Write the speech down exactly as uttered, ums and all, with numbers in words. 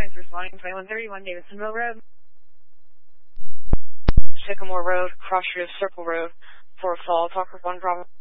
Alliance responding twenty-one thirty-one Davidsonville Road. Sycamore Road, Cross Street of Circle Road, Fort Fall, Talker one Bravo.